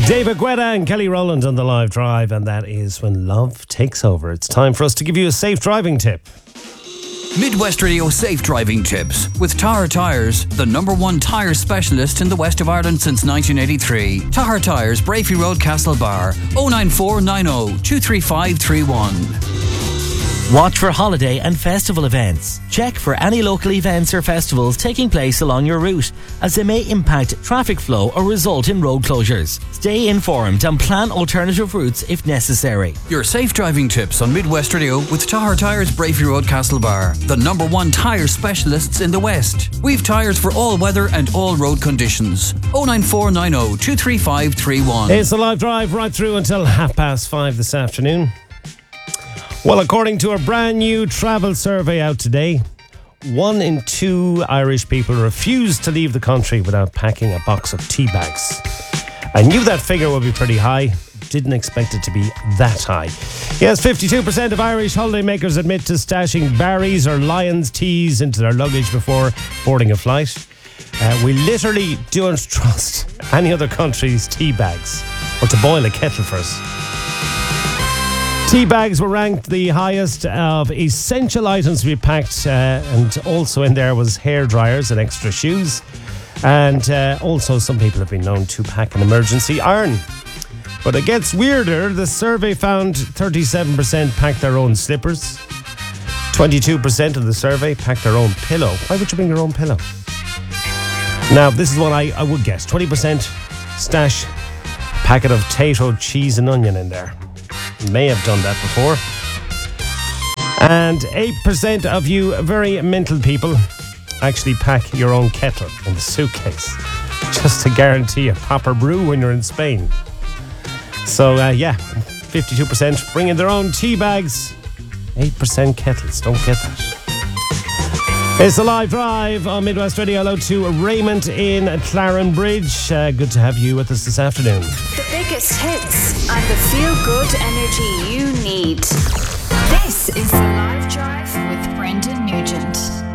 David Guetta and Kelly Rowland on the live drive, and that is When Love Takes Over. It's time for us to give you a safe driving tip. Midwest Radio Safe Driving Tips with Tahar Tyres, the #1 tyre specialist in the west of Ireland since 1983. Tahar Tyres, Brafey Road, Castlebar, 09490 23531. Watch for holiday and festival events. Check for any local events or festivals taking place along your route, as they may impact traffic flow or result in road closures. Stay informed and plan alternative routes if necessary. Your safe driving tips on Midwest Radio with Tahar Tyres, Brafey Road, Castlebar, the #1 tyre specialists in the West. We've tyres for all weather and all road conditions. 09490 23531. It's a live drive right through until 5:30 this afternoon. Well, according to a brand new travel survey out today, 1 in 2 Irish people refuse to leave the country without packing a box of tea bags. I knew that figure would be pretty high. Didn't expect it to be that high. Yes, 52% of Irish holidaymakers admit to stashing Barry's or Lyons teas into their luggage before boarding a flight. We literally don't trust any other country's tea bags, or to boil a kettle first. Tea bags were ranked the highest of essential items to be packed, and also in there was hair dryers and extra shoes. And also some people have been known to pack an emergency iron. But it gets weirder. The survey found 37% packed their own slippers. 22% of the survey packed their own pillow. Why would you bring your own pillow? Now, this is what I would guess. 20% stash packet of potato, cheese and onion in there. May have done that before. And 8% of you very mental people actually pack your own kettle in the suitcase, just to guarantee a proper brew when you're in Spain. So 52% bringing their own tea bags, 8% kettles. Don't get that. It's a live drive on Midwest Radio. Hello to Raymond in Clarenbridge. Good to have you with us this afternoon. The biggest hits and the feel-good energy you need. This is the Live Drive with Brendan Nugent.